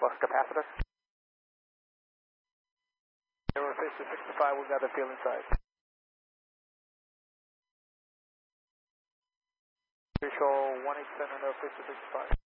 flux capacitor. We're face to 65, we've got the field inside. Control 187 face to 65.